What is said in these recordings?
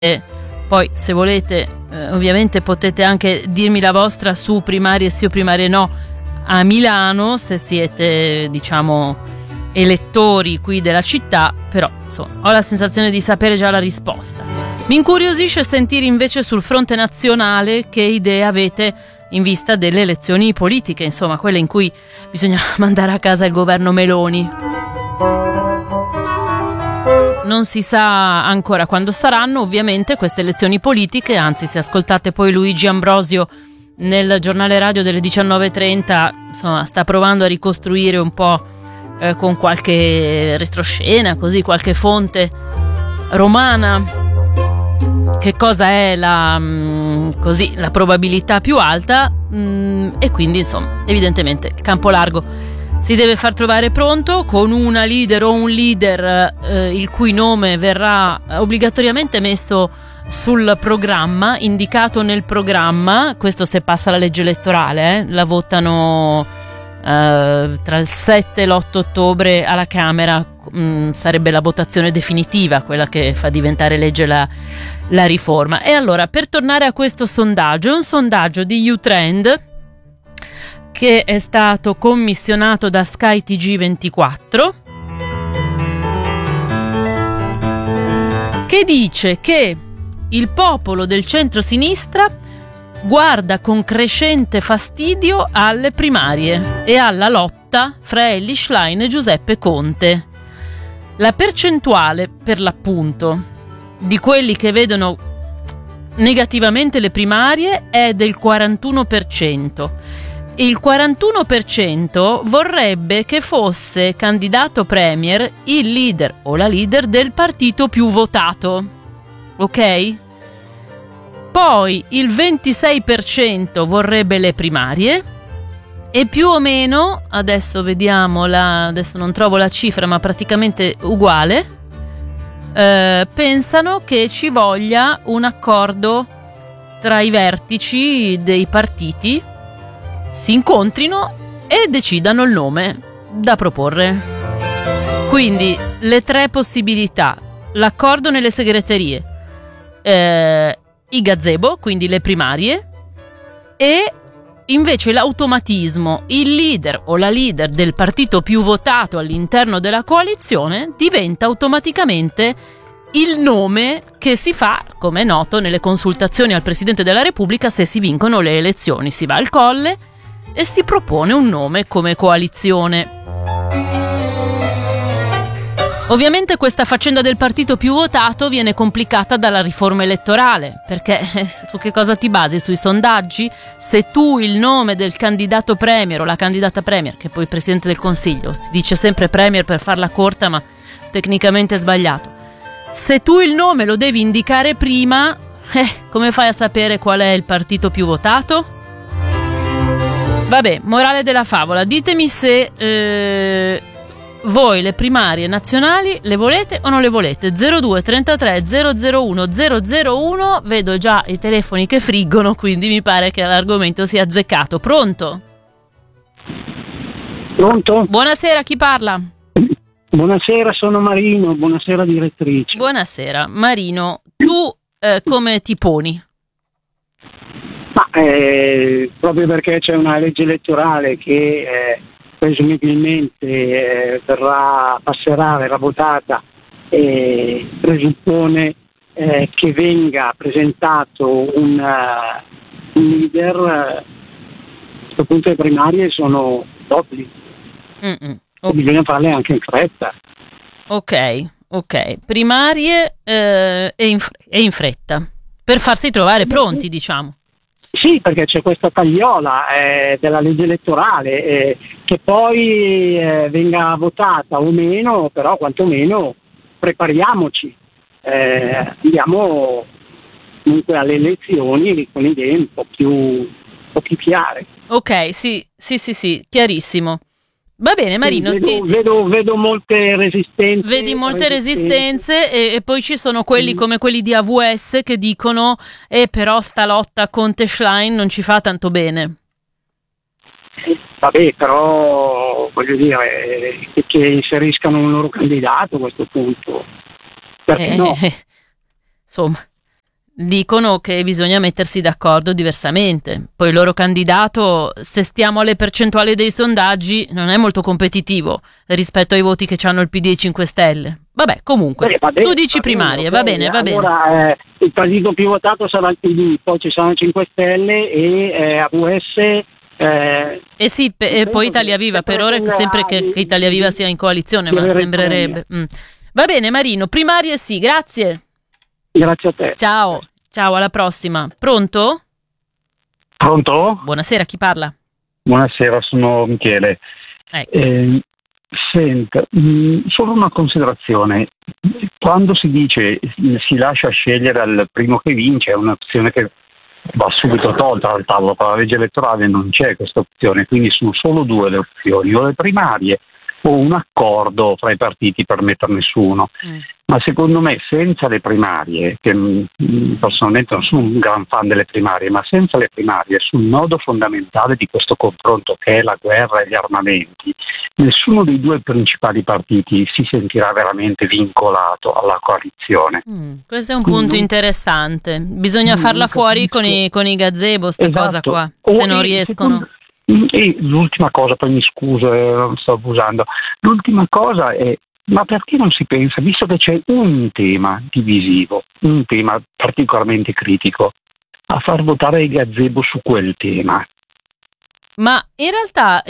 Poi se volete ovviamente potete anche dirmi la vostra su primarie sì o primarie no a Milano, se siete elettori qui della città, però insomma ho la sensazione di sapere già la risposta. Mi incuriosisce sentire invece sul fronte nazionale che idee avete in vista delle elezioni politiche, insomma quelle in cui bisogna mandare a casa il governo Meloni. Non si sa ancora quando saranno ovviamente queste elezioni politiche, anzi se ascoltate poi Luigi Ambrosio nel giornale radio delle 19:30, insomma sta provando a ricostruire un po' con qualche retroscena, così qualche fonte romana, che cosa è la probabilità più alta, e quindi insomma evidentemente il campo largo si deve far trovare pronto con una leader o un leader il cui nome verrà obbligatoriamente messo sul programma, indicato nel programma. Questo se passa la legge elettorale, la votano tra il 7 e l'8 ottobre alla Camera, sarebbe la votazione definitiva, quella che fa diventare legge la riforma. E allora, per tornare a questo sondaggio, è un sondaggio di U-Trend che è stato commissionato da Sky TG24, che dice che il popolo del centro-sinistra guarda con crescente fastidio alle primarie e alla lotta fra Elly Schlein e Giuseppe Conte. La percentuale, per l'appunto, di quelli che vedono negativamente le primarie è del 41%. Il 41% vorrebbe che fosse candidato premier il leader o la leader del partito più votato, ok? Poi il 26% vorrebbe le primarie e più o meno, adesso vediamo, adesso non trovo la cifra ma praticamente uguale, pensano che ci voglia un accordo tra i vertici dei partiti, si incontrino e decidano il nome da proporre. Quindi le tre possibilità: l'accordo nelle segreterie, i gazebo, quindi le primarie, e invece l'automatismo, il leader o la leader del partito più votato all'interno della coalizione diventa automaticamente il nome che si fa, come è noto, nelle consultazioni al Presidente della Repubblica se si vincono le elezioni. Si va al Colle e si propone un nome come coalizione. Ovviamente questa faccenda del partito più votato viene complicata dalla riforma elettorale, perché su che cosa ti basi? Sui sondaggi? Se tu il nome del candidato premier o la candidata premier, che poi Presidente del Consiglio, si dice sempre premier per farla corta ma tecnicamente è sbagliato, se tu il nome lo devi indicare prima, come fai a sapere qual è il partito più votato? Vabbè, morale della favola, ditemi se voi le primarie nazionali le volete o non le volete. 02 33 001 001, vedo già i telefoni che friggono, quindi mi pare che l'argomento sia azzeccato. Pronto? Pronto? Buonasera, chi parla? Buonasera, sono Marino, buonasera direttrice. Buonasera, Marino, tu come ti poni? Ma proprio perché c'è una legge elettorale che presumibilmente verrà votata, presuppone che venga presentato un leader. A questo punto le primarie sono d'obbligo, Okay. Bisogna farle anche in fretta. Ok, primarie e in fretta, per farsi trovare pronti, diciamo. Sì, perché c'è questa tagliola della legge elettorale, che poi venga votata o meno, però quantomeno prepariamoci, andiamo comunque alle elezioni con idee un po' più chiare. Ok, sì, chiarissimo. Va bene, Marino. Vedo molte resistenze. Vedi molte resistenze e poi ci sono quelli come quelli di AVS che dicono però sta lotta Conte-Schlein non ci fa tanto bene. Vabbè, però voglio dire che inseriscano un loro candidato a questo punto. Perché no? Insomma, dicono che bisogna mettersi d'accordo diversamente. Poi il loro candidato, se stiamo alle percentuali dei sondaggi, non è molto competitivo rispetto ai voti che hanno il PD e i 5 Stelle. Vabbè, comunque, tu dici primarie, va bene, va bene. Allora, il partito più votato sarà il PD, poi ci sono 5 Stelle e AVS. Sì, e poi Italia Viva, per ora è sempre che Italia Viva sia in coalizione, ma sembrerebbe. Va bene, Marino, primarie sì, grazie. Grazie a te. Ciao, alla prossima. Pronto? Pronto? Buonasera, chi parla? Buonasera, sono Michele. Ecco. Senta, solo una considerazione. Quando si dice si lascia scegliere al primo che vince, è un'opzione che va subito tolta dal tavolo. Per la legge elettorale non c'è questa opzione, quindi sono solo 2 le opzioni, o le primarie o un accordo fra i partiti per metterne su uno. Ma secondo me senza le primarie, che personalmente non sono un gran fan delle primarie, ma senza le primarie sul nodo fondamentale di questo confronto che è la guerra e gli armamenti, nessuno dei 2 principali partiti si sentirà veramente vincolato alla coalizione. Questo è un punto interessante. Bisogna farla fuori con i gazebo, sta cosa qua, se non riescono. E l'ultima cosa, poi mi scuso, sto abusando, l'ultima cosa è: ma perché non si pensa, visto che c'è un tema divisivo, un tema particolarmente critico, a far votare i gazebo su quel tema? Ma in realtà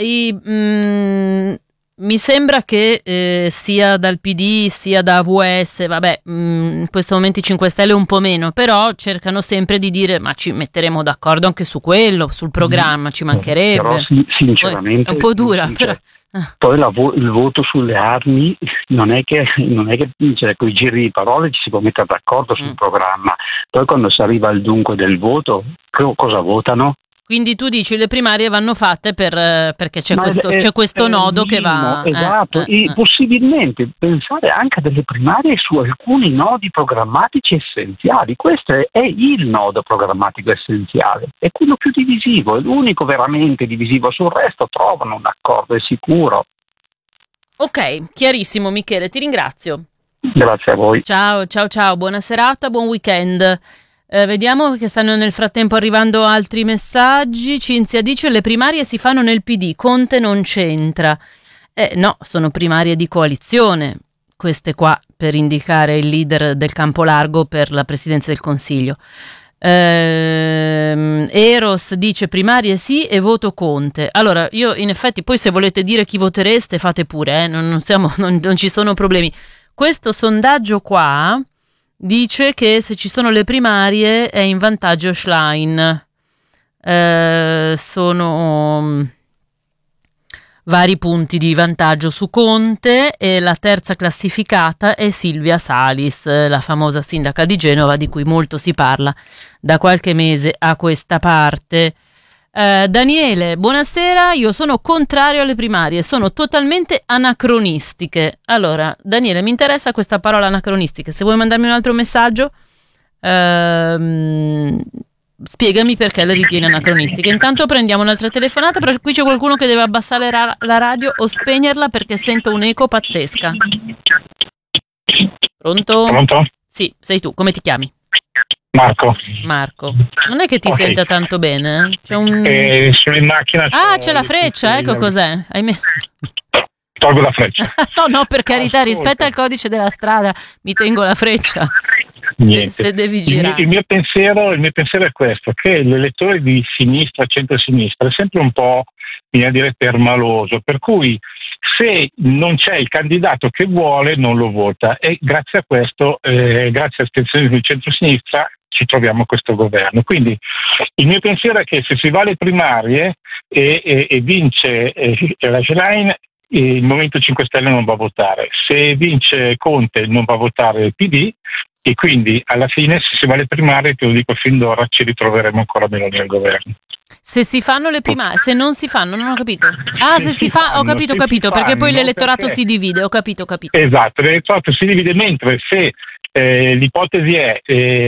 mi sembra che sia dal PD sia da AVS, vabbè, in questo momento i 5 Stelle un po' meno, però cercano sempre di dire ma ci metteremo d'accordo anche su quello, sul programma, ci mancherebbe. Però sinceramente è un po' dura, però. Poi il voto sulle armi non è che cioè, con i giri di parole ci si può mettere d'accordo sul programma, poi quando si arriva al dunque del voto, cosa votano? Quindi tu dici le primarie vanno fatte perché c'è questo nodo che va. Esatto, e possibilmente pensare anche a delle primarie su alcuni nodi programmatici essenziali. Questo è il nodo programmatico essenziale, è quello più divisivo, è l'unico veramente divisivo. Sul resto trovano un accordo, è sicuro. Ok, chiarissimo Michele, ti ringrazio. Grazie a voi. Ciao, buona serata, buon weekend. Vediamo che stanno nel frattempo arrivando altri messaggi. Cinzia dice le primarie si fanno nel PD, Conte non c'entra. No, sono primarie di coalizione, queste qua, per indicare il leader del campo largo per la presidenza del Consiglio. Eros dice primarie sì e voto Conte. Allora, io in effetti, poi se volete dire chi votereste fate pure, non ci sono problemi. Questo sondaggio qua dice che se ci sono le primarie è in vantaggio Schlein. Sono vari punti di vantaggio su Conte e la terza classificata è Silvia Salis, la famosa sindaca di Genova di cui molto si parla da qualche mese a questa parte. Daniele, buonasera, io sono contrario alle primarie, sono totalmente anacronistiche. Allora, Daniele, mi interessa questa parola anacronistiche, se vuoi mandarmi un altro messaggio, spiegami perché le ritieni anacronistiche. Intanto prendiamo un'altra telefonata, però qui c'è qualcuno che deve abbassare la radio o spegnerla perché sento un'eco pazzesca. Pronto? Pronto? Sì, sei tu, come ti chiami? Marco, non è che ti senta tanto bene? C'è sono in macchina. C'è la freccia, ecco cos'è. Tolgo la freccia. No, per carità, rispetto al codice della strada mi tengo la freccia. Se devi girare. Il mio pensiero è questo, che l'elettore di sinistra, centro-sinistra, è sempre un po', viene a dire, permaloso, per cui se non c'è il candidato che vuole non lo vota, e grazie a questo, grazie all'estensione del centro-sinistra, ci troviamo questo governo. Quindi il mio pensiero è che se si va alle primarie e vince la Schlein, il Movimento 5 Stelle non va a votare. Se vince Conte non va a votare il PD, e quindi alla fine se si va alle primarie, te lo dico fin d'ora, ci ritroveremo ancora Meloni al governo. Se si fanno le primarie, se non si fanno, non ho capito. Se si fa, ho capito, perché poi l'elettorato si divide, ho capito. Esatto, l'elettorato si divide, mentre se l'ipotesi è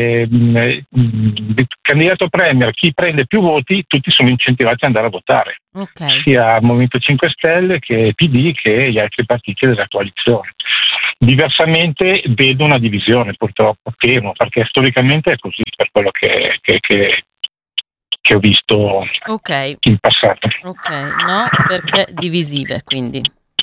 il candidato premier, chi prende più voti, tutti sono incentivati ad andare a votare, sia Movimento 5 Stelle che PD che gli altri partiti della coalizione. Diversamente vedo una divisione, purtroppo, temo, perché storicamente è così, per quello che ho visto in passato. No, perché divisive, quindi.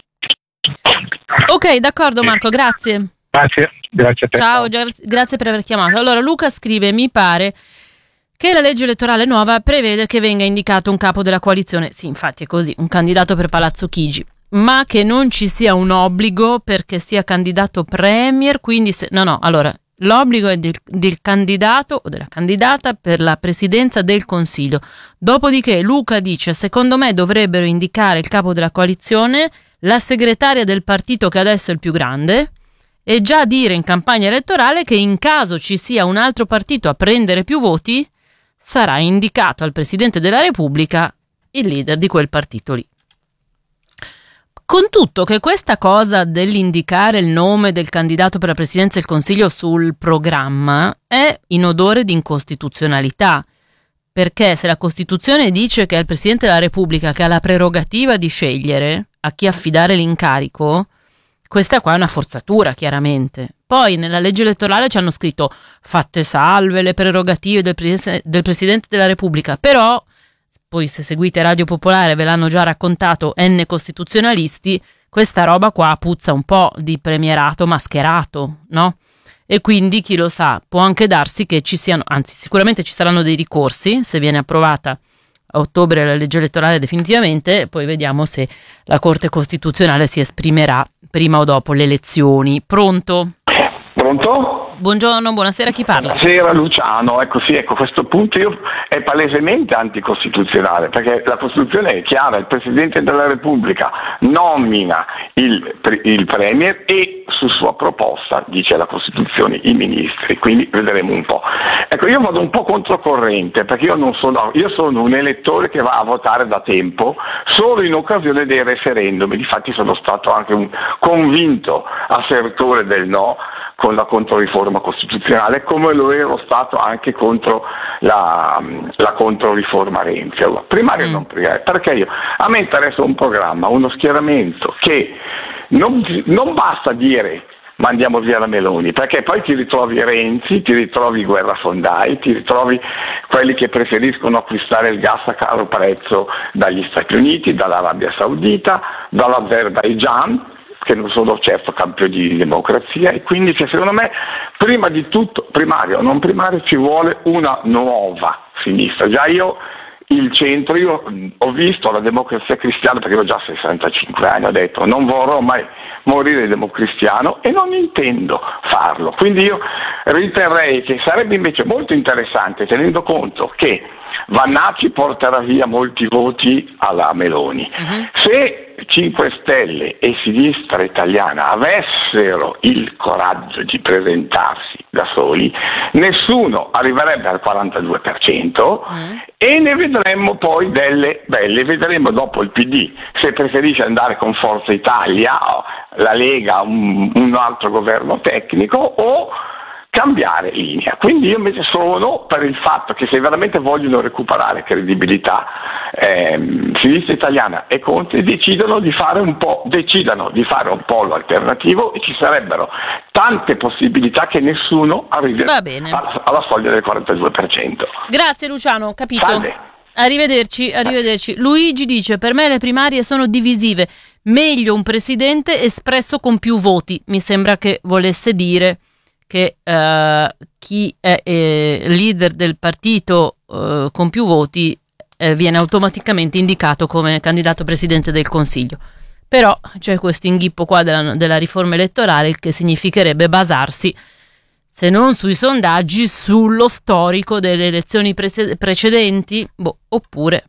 Ok, d'accordo Marco, grazie. Grazie a te. Ciao, grazie per aver chiamato. Allora Luca scrive: mi pare che la legge elettorale nuova prevede che venga indicato un capo della coalizione, sì infatti è così, un candidato per Palazzo Chigi, ma che non ci sia un obbligo perché sia candidato premier, quindi allora l'obbligo è del candidato o della candidata per la presidenza del Consiglio. Dopodiché Luca dice: secondo me dovrebbero indicare il capo della coalizione, la segretaria del partito che adesso è il più grande, e già dire in campagna elettorale che in caso ci sia un altro partito a prendere più voti sarà indicato al Presidente della Repubblica il leader di quel partito lì. Con tutto che questa cosa dell'indicare il nome del candidato per la Presidenza del Consiglio sul programma è in odore di incostituzionalità, perché se la Costituzione dice che è il Presidente della Repubblica che ha la prerogativa di scegliere a chi affidare l'incarico, questa qua è una forzatura, chiaramente. Poi nella legge elettorale ci hanno scritto fatte salve le prerogative del Presidente della Repubblica, però poi se seguite Radio Popolare ve l'hanno già raccontato N costituzionalisti, questa roba qua puzza un po' di premierato mascherato, no? E quindi chi lo sa, può anche darsi che ci siano, anzi sicuramente ci saranno dei ricorsi se viene approvata a ottobre la legge elettorale definitivamente, poi vediamo se la Corte Costituzionale si esprimerà prima o dopo le elezioni. Pronto? Pronto? Buongiorno, buonasera, chi parla? Buonasera Luciano, a questo punto è palesemente anticostituzionale, perché la Costituzione è chiara, il Presidente della Repubblica nomina il Premier e su sua proposta, dice la Costituzione, i ministri, quindi vedremo un po'. Ecco, io vado un po' controcorrente, perché io sono un elettore che va a votare da tempo solo in occasione dei referendum, difatti sono stato anche un convinto assertore del no con la controriforma costituzionale, come lo ero stato anche contro la controriforma Renzi. Allora, primario o non primario? Perché a me interessa un programma, uno schieramento che non basta dire mandiamo via la Meloni, perché poi ti ritrovi Renzi, ti ritrovi guerrafondai, ti ritrovi quelli che preferiscono acquistare il gas a caro prezzo dagli Stati Uniti, dall'Arabia Saudita, dall'Azerbaigian, che non sono certo campioni di democrazia, e quindi secondo me prima di tutto, primario o non primario, ci vuole una nuova sinistra. Già il centro, io ho visto la Democrazia Cristiana, perché ho già 65 anni, ho detto non vorrò mai morire democristiano e non intendo farlo, quindi io riterrei che sarebbe invece molto interessante, tenendo conto che Vannacci porterà via molti voti alla Meloni. Se 5 Stelle e Sinistra Italiana avessero il coraggio di presentarsi da soli, nessuno arriverebbe al 42% e ne vedremmo poi delle belle. Vedremo dopo il PD se preferisce andare con Forza Italia, la Lega, un altro governo tecnico, o cambiare linea. Quindi io invece sono per il fatto che se veramente vogliono recuperare credibilità, Sinistra Italiana e Conte decidano di fare un po' l'alternativo, e ci sarebbero tante possibilità che nessuno arrivi alla soglia del 42%. Grazie Luciano, capito. Salve. Arrivederci. Luigi dice: per me le primarie sono divisive, meglio un presidente espresso con più voti. Mi sembra che volesse dire che chi è leader del partito con più voti viene automaticamente indicato come candidato presidente del Consiglio. Però c'è questo inghippo qua della riforma elettorale, che significherebbe basarsi, se non sui sondaggi, sullo storico delle elezioni precedenti, oppure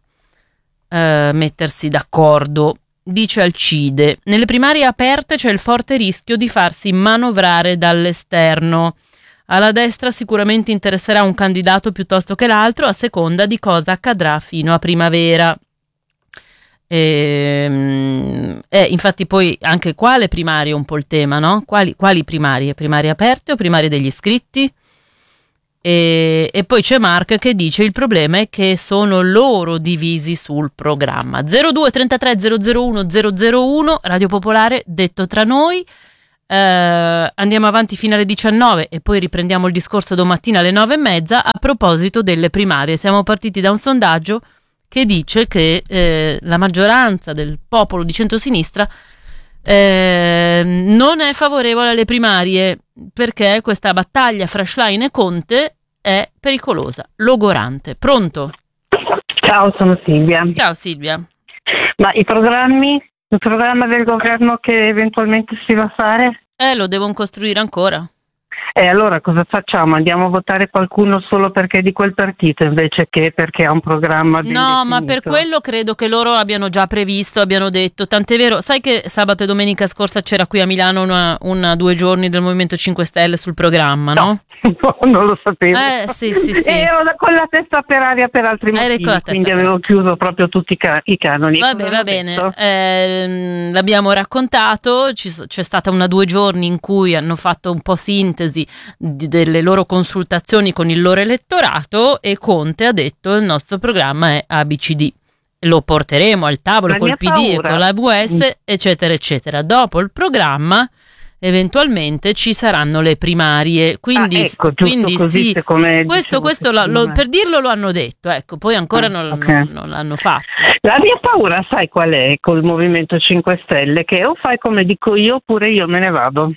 mettersi d'accordo. Dice Alcide: nelle primarie aperte c'è il forte rischio di farsi manovrare dall'esterno. Alla destra sicuramente interesserà un candidato piuttosto che l'altro, a seconda di cosa accadrà fino a primavera. Infatti poi anche qua le primarie è un po' il tema, no? Quali primarie? Primarie aperte o primarie degli iscritti? E poi c'è Mark che dice: il problema è che sono loro divisi sul programma. 02 33 001 001 Radio Popolare, detto tra noi. Andiamo avanti fino alle 19 e poi riprendiamo il discorso domattina alle 9:30 a proposito delle primarie. Siamo partiti da un sondaggio che dice che la maggioranza del popolo di centrosinistra non è favorevole alle primarie, perché questa battaglia fra Schlein e Conte è pericolosa, logorante. Pronto? Ciao, sono Silvia. Ciao Silvia. Ma il programma del governo che eventualmente si va a fare? Lo devono costruire ancora. Allora cosa facciamo? Andiamo a votare qualcuno solo perché è di quel partito invece che perché ha un programma ben definito? Ma per quello credo che loro abbiano già previsto, abbiano detto, tant'è vero, sai che sabato e domenica scorsa c'era qui a Milano una 2 giorni del Movimento 5 Stelle sul programma, no? No, non lo sapevo. Sì. Ero con la testa per aria per altri motivi, quindi avevo chiuso proprio tutti i canoni. Vabbè, va bene. L'abbiamo raccontato, c'è stata una 2 giorni in cui hanno fatto un po' sintesi delle loro consultazioni con il loro elettorato e Conte ha detto: il nostro programma è ABCD. Lo porteremo al tavolo col PD e con la VS, eccetera, eccetera. Dopo il programma eventualmente ci saranno le primarie, quindi, quindi così, sì, questo per dirlo lo hanno detto, ecco, poi ancora non l'hanno fatto. La mia paura, sai qual è col Movimento 5 Stelle? Che o fai come dico io oppure io me ne vado.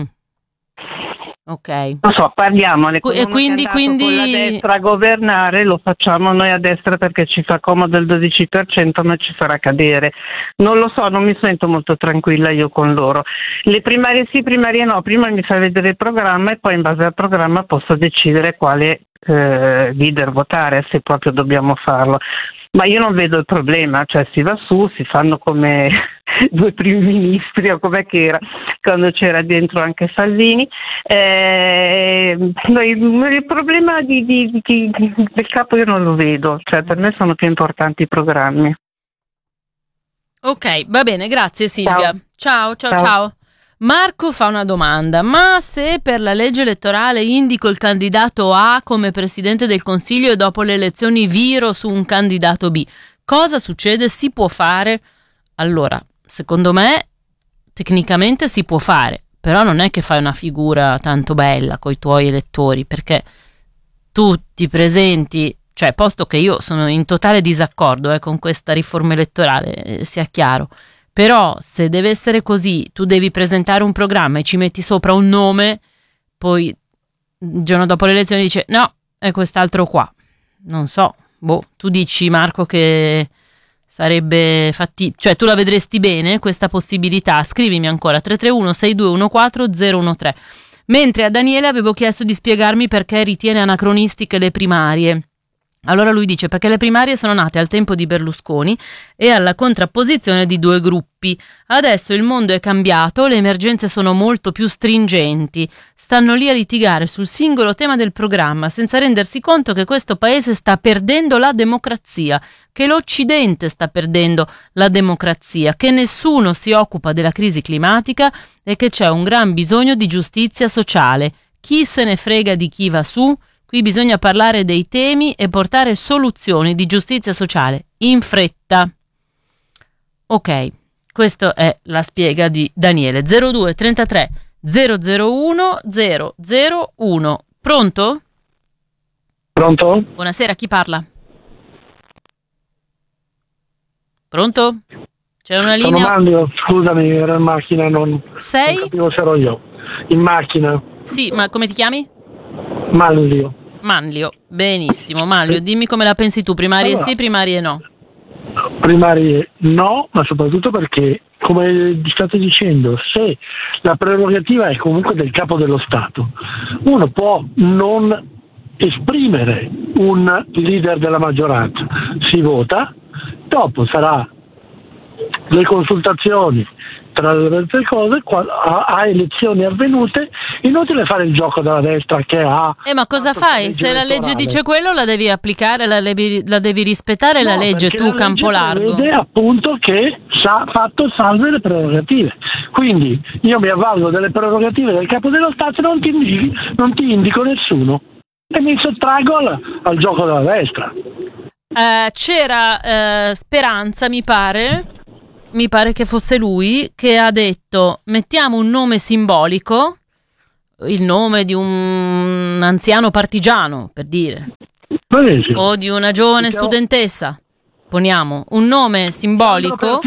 Ok. Non so, parliamone. E quindi con la destra a governare lo facciamo noi a destra perché ci fa comodo il 12%, ma ci farà cadere. Non lo so, non mi sento molto tranquilla io con loro. Le primarie sì, primarie no. Prima mi fa vedere il programma e poi in base al programma posso decidere quale leader votare, se proprio dobbiamo farlo. Ma io non vedo il problema, cioè si va su, si fanno come 2 primi ministri o com'è che era quando c'era dentro anche Salvini. Il problema del capo io non lo vedo, cioè per me sono più importanti i programmi. Ok, va bene, grazie Silvia. Ciao. Marco fa una domanda: ma se per la legge elettorale indico il candidato A come presidente del Consiglio e dopo le elezioni viro su un candidato B, cosa succede? Si può fare? Allora, secondo me tecnicamente si può fare, però non è che fai una figura tanto bella coi tuoi elettori, perché tu ti presenti, cioè posto che io sono in totale disaccordo con questa riforma elettorale, sia chiaro. Però se deve essere così, tu devi presentare un programma e ci metti sopra un nome, poi il giorno dopo le elezioni dice no, è quest'altro qua. Non so, tu dici Marco che sarebbe cioè tu la vedresti bene questa possibilità? Scrivimi ancora 331 6214 013. Mentre a Daniele avevo chiesto di spiegarmi perché ritiene anacronistiche le primarie. Allora lui dice: perché le primarie sono nate al tempo di Berlusconi e alla contrapposizione di 2 gruppi. Adesso il mondo è cambiato, le emergenze sono molto più stringenti. Stanno lì a litigare sul singolo tema del programma senza rendersi conto che questo paese sta perdendo la democrazia, che l'Occidente sta perdendo la democrazia, che nessuno si occupa della crisi climatica e che c'è un gran bisogno di giustizia sociale. Chi se ne frega di chi va su? Qui bisogna parlare dei temi e portare soluzioni di giustizia sociale in fretta. Ok, questa è la spiega di Daniele. 02 33 001 001. Pronto? Pronto? Buonasera, chi parla? Pronto? C'è una linea? Sono Manlio, scusami, ero in macchina, non capivo se ero io. In macchina. Sì, ma come ti chiami? Manlio, benissimo. Manlio, dimmi come la pensi tu, primarie allora, sì, primarie no. Primarie no, ma soprattutto perché, come state dicendo, se la prerogativa è comunque del capo dello Stato, uno può non esprimere un leader della maggioranza, si vota, dopo sarà le consultazioni, tra le altre cose, a elezioni avvenute, inutile fare il gioco della destra che ha... ma cosa fai? Se la legge dice quello, la devi applicare, la devi rispettare, la legge, tu, Campolargo. Vede appunto che fatto salve le prerogative. Quindi io mi avvalgo delle prerogative del Capo dello Stato e non ti indico nessuno. E mi sottraggo al gioco della destra. C'era Speranza, mi pare che fosse lui, che ha detto: mettiamo un nome simbolico, il nome di un anziano partigiano, per dire, o di una giovane studentessa, poniamo un nome simbolico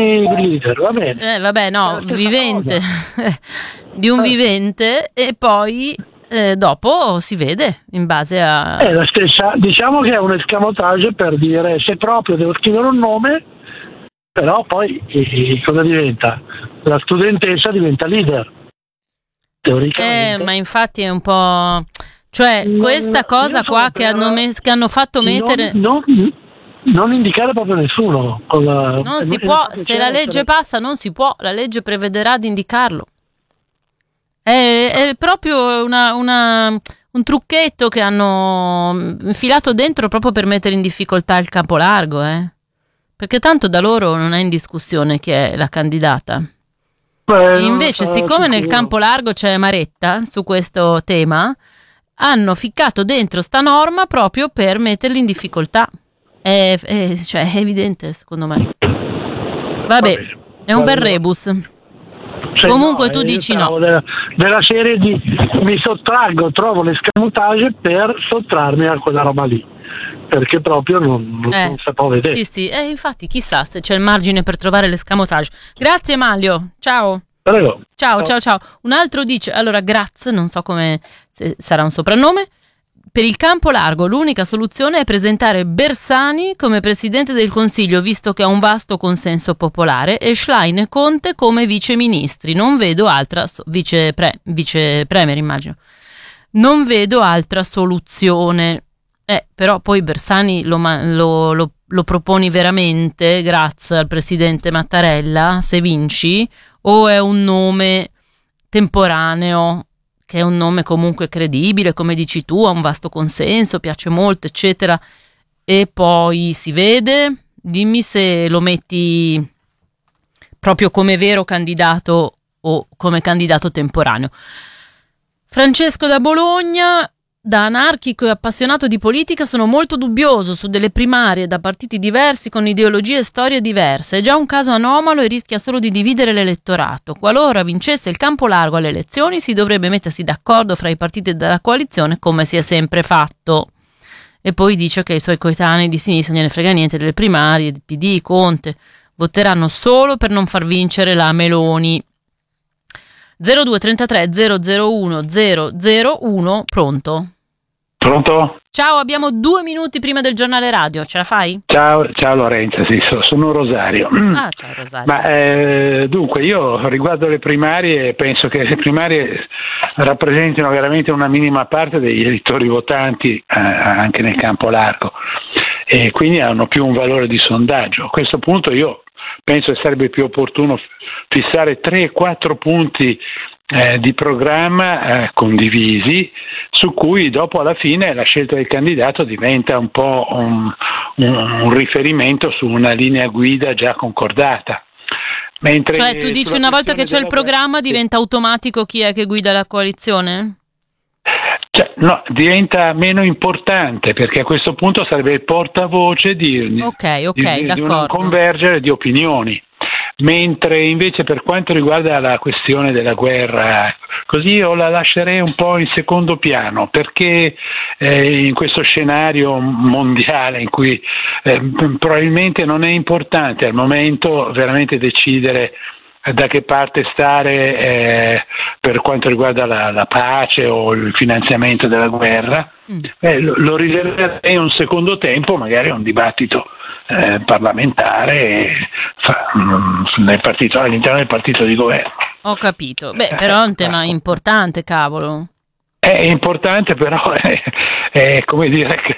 vivente di un vivente, e poi dopo si vede in base a... È la stessa, diciamo che è un escamotage per dire, se proprio devo scrivere un nome, però poi cosa diventa? La studentessa diventa leader, teoricamente. Ma infatti è un po'... Cioè, questa cosa qua che hanno fatto mettere... Non indicare proprio nessuno. Non si può, se la legge passa non si può, la legge prevederà di indicarlo. È proprio un trucchetto che hanno infilato dentro proprio per mettere in difficoltà il Campolargo, perché tanto da loro non è in discussione chi è la candidata. Invece, siccome nel Campolargo c'è Maretta su questo tema, hanno ficcato dentro sta norma proprio per metterli in difficoltà. È evidente, secondo me. Vabbè, è un bel rebus. Comunque tu dici no. Della serie di mi sottraggo, trovo l'escamotage per sottrarmi a quella roba lì, perché proprio non sapevo vedere. Sì, infatti chissà se c'è il margine per trovare l'escamotage. Grazie Manlio, ciao. Prego. Ciao. Un altro dice, allora Graz, non so come sarà un soprannome. Per il Campolargo l'unica soluzione è presentare Bersani come Presidente del Consiglio, visto che ha un vasto consenso popolare, e Schlein e Conte come viceministri. Non vedo altra vice premier, immagino. Non vedo altra soluzione. Però poi Bersani lo proponi veramente grazie al Presidente Mattarella, se vinci, o è un nome temporaneo? Che è un nome comunque credibile, come dici tu, ha un vasto consenso, piace molto, eccetera, e poi si vede. Dimmi se lo metti proprio come vero candidato o come candidato temporaneo. Francesco da Bologna: da anarchico e appassionato di politica sono molto dubbioso su delle primarie da partiti diversi con ideologie e storie diverse. È già un caso anomalo e rischia solo di dividere l'elettorato. Qualora vincesse il Campolargo alle elezioni, si dovrebbe mettersi d'accordo fra i partiti della coalizione, come si è sempre fatto. E poi dice che i suoi coetanei di sinistra non gliene frega niente delle primarie, del PD, Conte, voteranno solo per non far vincere la Meloni. 0233 001 001, pronto? Pronto? Ciao, abbiamo 2 minuti prima del giornale radio, ce la fai? Ciao Lorenza, sì, sono Rosario. Ciao Rosario. Dunque, io riguardo le primarie penso che le primarie rappresentino veramente una minima parte degli elettori votanti anche nel campo largo, e quindi hanno più un valore di sondaggio. A questo punto io penso che sarebbe più opportuno fissare 3-4 punti di programma condivisi, su cui dopo alla fine la scelta del candidato diventa un po' un riferimento su una linea guida già concordata. Mentre cioè tu dici una volta che c'è il programma diventa automatico chi è che guida la coalizione? No, diventa meno importante, perché a questo punto sarebbe il portavoce di un convergere di opinioni. Mentre invece per quanto riguarda la questione della guerra, così io la lascerei un po' in secondo piano, perché in questo scenario mondiale in cui probabilmente non è importante al momento veramente decidere da che parte stare per quanto riguarda la pace o il finanziamento della guerra, lo riserverei un secondo tempo, magari a un dibattito parlamentare all'interno del partito di governo. Ho capito. Però è un tema importante, cavolo. È importante, però è come dire,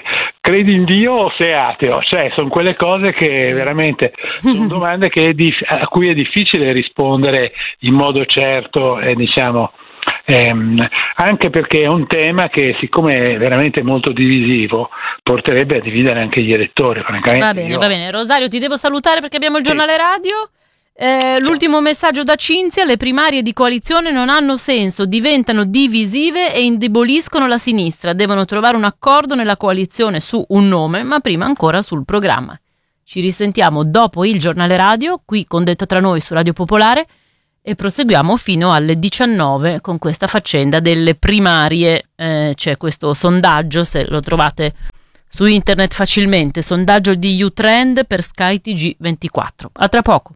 credi in Dio o sei ateo? Cioè, sono quelle cose che veramente sono domande a cui è difficile rispondere in modo certo, diciamo. Anche perché è un tema che, siccome è veramente molto divisivo, porterebbe a dividere anche gli elettori. Va bene. Rosario, ti devo salutare perché abbiamo il giornale radio. L'ultimo messaggio da Cinzia: le primarie di coalizione non hanno senso, diventano divisive e indeboliscono la sinistra. Devono trovare un accordo nella coalizione su un nome, ma prima ancora sul programma. Ci risentiamo dopo il giornale radio qui con Detta Tra Noi su Radio Popolare e proseguiamo fino alle 19 con questa faccenda delle primarie. C'è questo sondaggio, se lo trovate su internet facilmente, sondaggio di U-Trend per Sky TG24. A tra poco.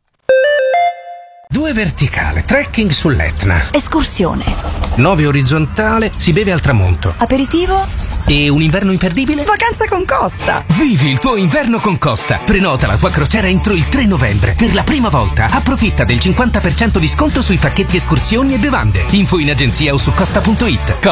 2 verticale, trekking sull'Etna. Escursione. 9 orizzontale, si beve al tramonto. Aperitivo. E un inverno imperdibile? Vacanza con Costa. Vivi il tuo inverno con Costa. Prenota la tua crociera entro il 3 novembre. Per la prima volta approfitta del 50% di sconto sui pacchetti escursioni e bevande. Info in agenzia o su costa.it.